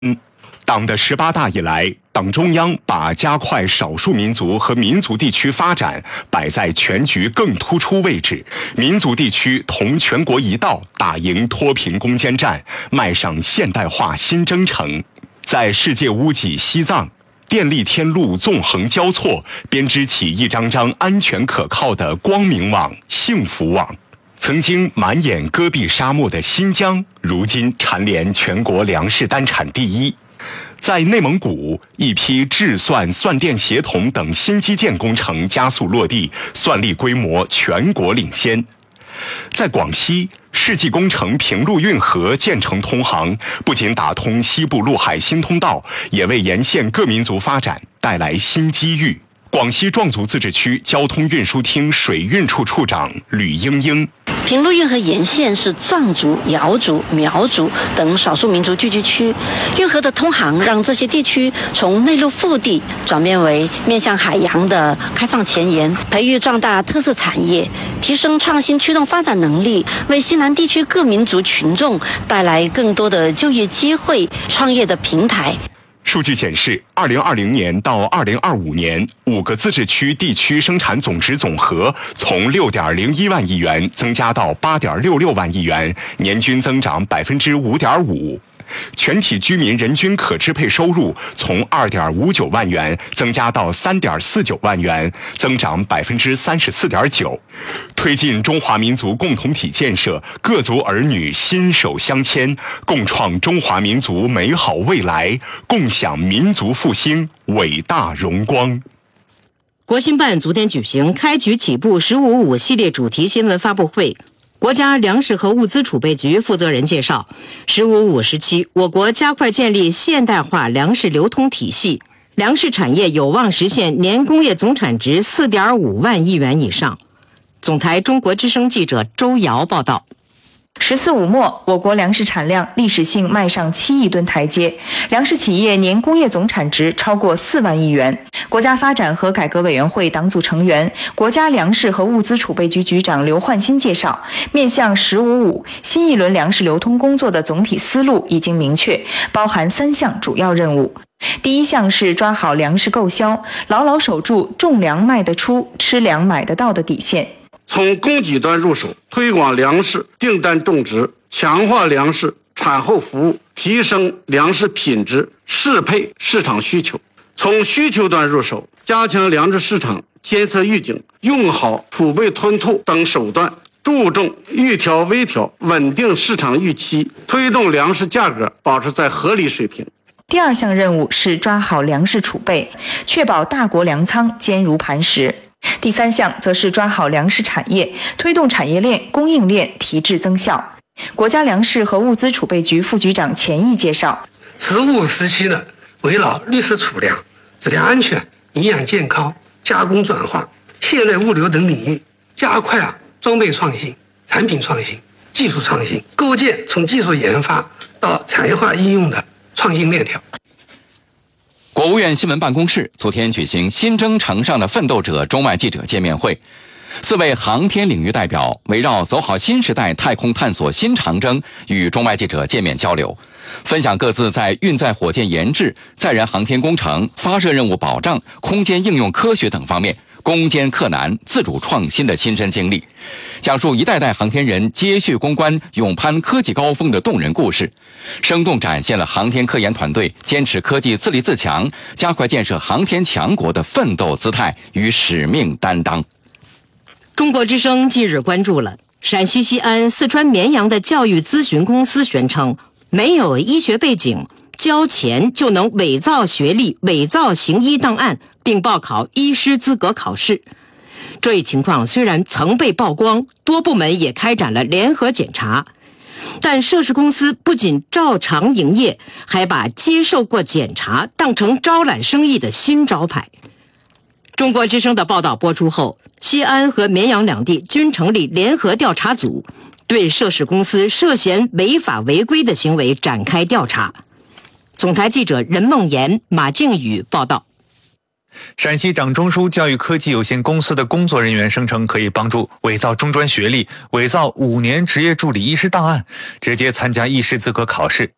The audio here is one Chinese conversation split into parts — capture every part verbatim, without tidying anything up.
嗯，党的十八大以来，党中央把加快少数民族和民族地区发展摆在全局更突出位置，民族地区同全国一道打赢脱贫攻坚战，迈上现代化新征程。在世界屋脊西藏，电力天路纵横交错，编织起一张张安全可靠的光明网、幸福网。曾经满眼戈壁沙漠的新疆，如今蝉联全国粮食单产第一。在内蒙古，一批制算、算电协同等新基建工程加速落地，算力规模全国领先。在广西，世纪工程平陆运河建成通航，不仅打通西部陆海新通道，也为沿线各民族发展带来新机遇。广西壮族自治区交通运输厅水运处处长吕英英： 平陆运河沿线是壮族、瑶族、苗族等少数民族聚居区，运河的通航让这些地区从内陆腹地转变为面向海洋的开放前沿，培育壮大特色产业，提升创新驱动发展能力，为西南地区各民族群众带来更多的就业机会、创业的平台。 数据显示，二零二零年到二零二五年，五个自治区地区生产总值总和从六点零一万亿元增加到八点六六万亿元，年均增长百分之五点五。全体居民人均可支配收入从二点五九万元增加到三点四九万元，增长百分之三十四点九。推进中华民族共同体建设，各族儿女心手相牵，共创中华民族美好未来，共享民族复兴伟大荣光。 国新办昨天举行开局起步十五五系列主题新闻发布会。国家粮食和物资储备局负责人介绍，十五五时期，我国加快建立现代化粮食流通体系，粮食产业有望实现年工业总产值四点五万亿元以上。总台中国之声记者周瑶报道。 十四五末，我国粮食产量历史性迈上七亿吨台阶，粮食企业年工业总产值超过四万亿元。国家发展和改革委员会党组成员、国家粮食和物资储备局局长刘焕新介绍，面向十五五新一轮粮食流通工作的总体思路已经明确，包含三项主要任务。第一项是抓好粮食购销，牢牢守住种粮卖得出、吃粮买得到的底线。 从供给端入手，推广粮食订单种植，强化粮食产后服务，提升粮食品质，适配市场需求。从需求端入手，加强粮食市场监测预警，用好储备吞吐等手段，注重预调微调，稳定市场预期，推动粮食价格保持在合理水平。 第二项任务是抓好粮食储备，确保大国粮仓坚如磐石。第三项则是抓好粮食产业，推动产业链、供应链提质增效。国家粮食和物资储备局副局长钱毅介绍， 十五时期呢，围绕绿色储粮、质量安全、营养健康、加工转化、现代物流等领域，加快啊装备创新、产品创新、技术创新，构建从技术研发到产业化应用的创新链条。 国务院新闻办公室昨天举行新征程上的奋斗者中外记者见面会，四位航天领域代表围绕走好新时代太空探索新长征与中外记者见面交流，分享各自在运载火箭研制、载人航天工程、发射任务保障、空间应用科学等方面攻坚克难、自主创新的亲身经历，讲述一代代航天人接续攻关、勇攀科技高峰的动人故事，生动展现了航天科研团队坚持科技自立自强、加快建设航天强国的奋斗姿态与使命担当。 中国之声近日关注了陕西西安、四川绵阳的教育咨询公司宣称，没有医学背景，交钱就能伪造学历、伪造行医档案，并报考医师资格考试。这一情况虽然曾被曝光，多部门也开展了联合检查，但涉事公司不仅照常营业，还把接受过检查当成招揽生意的新招牌。中国之声的报道播出后，西安和绵阳两地均成立联合调查组，对涉事公司涉嫌违法违规的行为展开调查。总台记者任梦妍、马静宇报道。 陕西掌中枢教育科技有限公司的工作人员声称，可以帮助伪造中专学历、伪造五年职业助理医师档案，直接参加医师资格考试。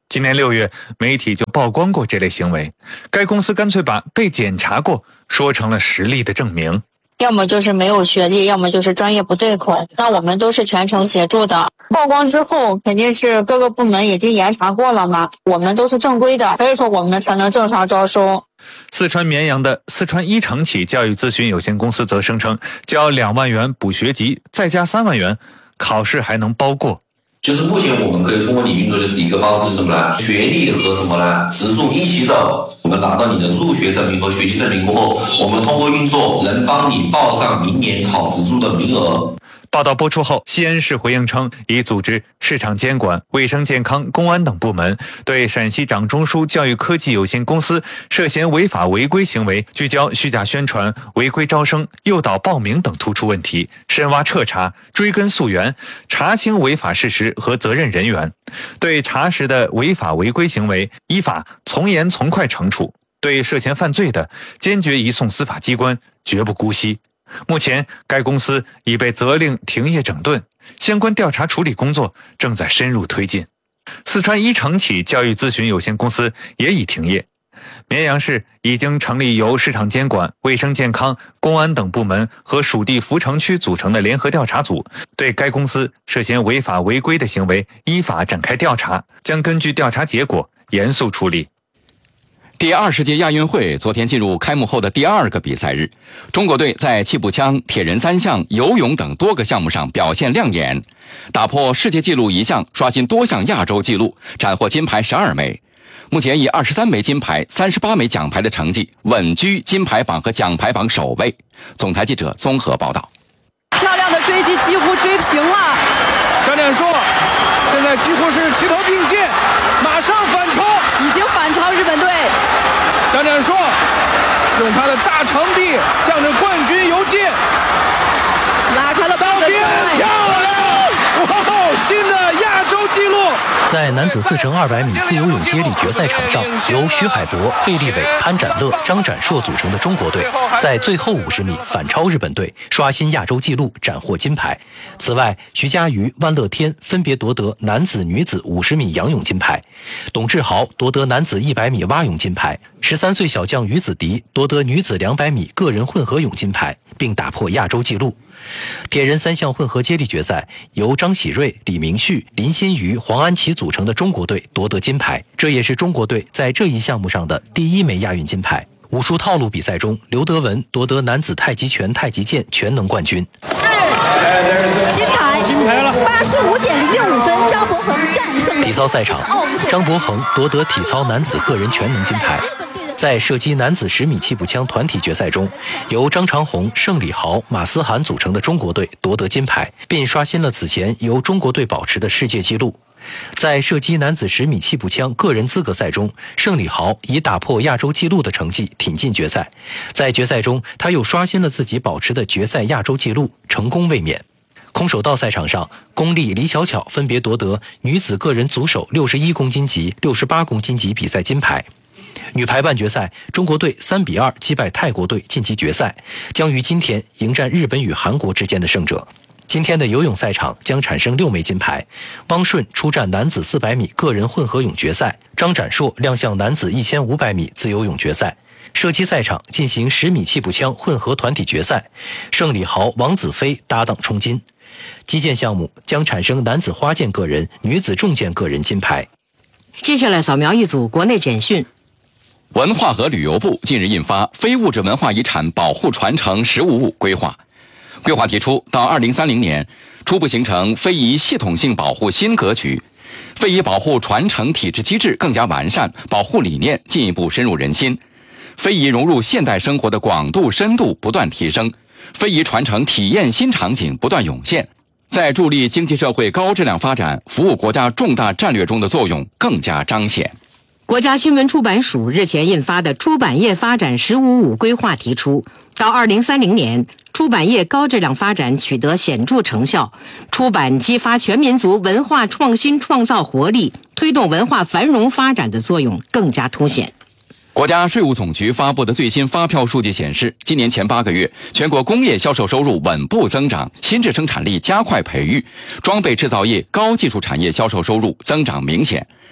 今年六月，媒体就曝光过这类行为，该公司干脆把被检查过说成了实力的证明。 要么就是没有学历，要么就是专业不对口，那我们都是全程协助的。曝光之后，肯定是各个部门已经严查过了嘛，我们都是正规的，所以说我们才能正常招收。 四川绵阳的四川一城企教育咨询有限公司则声称，交两万元补学籍，再加三万元，考试还能包过。 就是目前我们可以通过你运作的是一个方式是什么呢？学历和什么呢？职助一起走。我们拿到你的入学证明和学籍证明过后，我们通过运作能帮你报上明年考职助的名额。 报道播出后，西安市回应称，已组织市场监管、卫生健康、公安等部门，对陕西掌中枢教育科技有限公司涉嫌违法违规行为，聚焦虚假宣传、违规招生、诱导报名等突出问题，深挖彻查，追根溯源，查清违法事实和责任人员。对查实的违法违规行为，依法从严从快惩处；对涉嫌犯罪的，坚决移送司法机关，绝不姑息。目前，该公司已被责令停业整顿，相关调查处理工作正在深入推进。四川一城企教育咨询有限公司也已停业。绵阳市已经成立由市场监管、卫生健康、公安等部门和属地扶城区组成的联合调查组，对该公司涉嫌违法违规的行为依法展开调查，将根据调查结果严肃处理。 第二十届亚运会昨天进入开幕后的第二个比赛日，中国队在气步枪、铁人三项、游泳等多个项目上表现亮眼，打破世界纪录一项，刷新多项亚洲纪录，斩获金牌十二枚。目前以二十三枚金牌、三十八枚奖牌的成绩，稳居金牌榜和奖牌榜首位。总台记者综合报道。 漂亮的追击几乎追平了。 张亮说，现在几乎是齐头并进，马上反超， 已经反超日本队。 张亮说，用他的大长臂向着冠军游进， 拉开了棒的漂亮！哇，新的亚洲纪录！ 在男子四乘二百米自由泳接力决赛场上，由徐海博、费立伟、潘展乐、张展硕组成的中国队，在最后五十米反超日本队，刷新亚洲纪录，斩获金牌。此外，徐嘉余、万乐天分别夺得男子、女子五十米仰泳金牌，董志豪夺得男子一百米蛙泳金牌，十三岁小将于子迪夺得女子两百米个人混合泳金牌，并打破亚洲纪录。铁人三项混合接力决赛，由张喜瑞、李明旭、林新瑜、黄安琪组成的中国队夺得金牌，这也是中国队在这一项目上的第一枚亚运金牌。武术套路比赛中，刘德文夺得男子太极拳、太极剑全能冠军。 金牌，金牌了，八十五点零六五分，张博恒战胜。 体操赛场，张博恒夺得体操男子个人全能金牌。在射击男子十米气步枪团体决赛中，由张长虹、盛礼豪、马思涵组成的中国队夺得金牌，并刷新了此前由中国队保持的世界纪录。在射击男子十米气步枪个人资格赛中，盛礼豪以打破亚洲纪录的成绩挺进决赛。在决赛中，他又刷新了自己保持的决赛亚洲纪录，成功卫冕。空手道赛场上，巩俐、李巧巧分别夺得女子个人组手六十一公斤级、六十八公斤级比赛金牌。女排半决赛，中国队三比二击败泰国队晋级决赛，将于今天迎战日本与韩国之间的胜者。今天的游泳赛场将产生六枚金牌，汪顺出战男子四百米个人混合泳决赛，张展硕亮相男子一千五百米自由泳决赛。射击赛场进行十米气步枪混合团体决赛，盛礼豪、王子飞搭档冲金。击剑项目将产生男子花剑个人、女子重剑个人金牌。 接下来扫描一组国内简讯。 文化和旅游部近日印发《非物质文化遗产保护传承“十五五”规划》，规划提出，到二零三零年，初步形成非遗系统性保护新格局，非遗保护传承体制机制更加完善，保护理念进一步深入人心，非遗融入现代生活的广度深度不断提升，非遗传承体验新场景不断涌现，在助力经济社会高质量发展、服务国家重大战略中的作用更加彰显。 国家新闻出版署日前印发的《出版业发展“十五五”规划》提出，到二零三零年，出版业高质量发展取得显著成效，出版激发全民族文化创新创造活力，推动文化繁荣发展的作用更加凸显。 国家税务总局发布的最新发票数据显示，今年前八个月，全国工业销售收入稳步增长，新质生产力加快培育，装备制造业、高技术产业销售收入增长明显。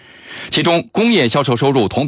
其中工业销售收入同